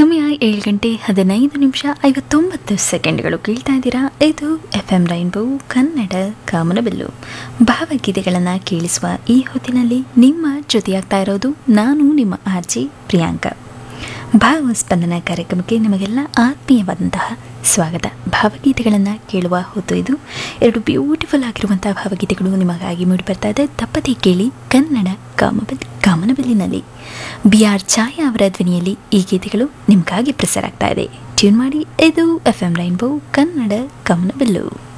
ಸಮಯ 7:15 ಕೇಳ್ತಾ ಇದ್ದೀರಾ. ಇದು FM ರೈನ್ಬೋ ಕನ್ನಡ ಕಾಮನಬಿಲ್ಲು. ಭಾವಗೀತೆಗಳನ್ನು ಕೇಳಿಸುವ ಈ ಹೊತ್ತಿನಲ್ಲಿ ನಿಮ್ಮ ಜೊತೆಯಾಗ್ತಾ ಇರೋದು ನಾನು ನಿಮ್ಮ ಆರ್ಜಿ ಪ್ರಿಯಾಂಕಾ. ಭಾವಸ್ಪಂದನ ಕಾರ್ಯಕ್ರಮಕ್ಕೆ ನಿಮಗೆಲ್ಲ ಆತ್ಮೀಯವಾದಂತಹ ಸ್ವಾಗತ. ಭಾವಗೀತೆಗಳನ್ನು ಕೇಳುವ ಹೊತ್ತು ಇದು. 2 ಬ್ಯೂಟಿಫುಲ್ ಆಗಿರುವಂತಹ ಭಾವಗೀತೆಗಳು ನಿಮಗಾಗಿ ಮೂಡಿ ಬರ್ತಾ ಇದೆ. ತಪ್ಪದೇ ಕೇಳಿ ಕನ್ನಡ ಕಾಮನಬಿಲ್ಲಿನಲ್ಲಿ. BR ಛಾಯಾ ಅವರ ಧ್ವನಿಯಲ್ಲಿ ಈ ಗೀತೆಗಳು ನಿಮಗಾಗಿ ಪ್ರಸಾರ ಆಗ್ತಾ ಇದೆ. ಟ್ಯೂನ್ ಮಾಡಿ. ಇದು FM ರೈನ್ಬೋ ಕನ್ನಡ ಕಾಮನಬಿಲ್ಲು.